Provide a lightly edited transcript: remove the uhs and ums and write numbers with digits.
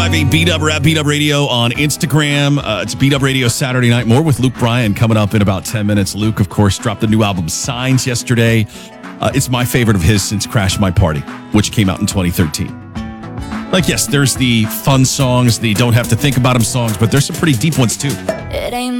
I have a Beat Up Rap Beat Up Radio on Instagram. It's Beat Up Radio Saturday night. More with Luke Bryan coming up in about 10 minutes. Luke, of course, dropped the new album Signs yesterday. It's my favorite of his since Crash My Party, which came out in 2013. Like, yes, there's the fun songs, the don't have to think about them songs, but there's some pretty deep ones too. It ain't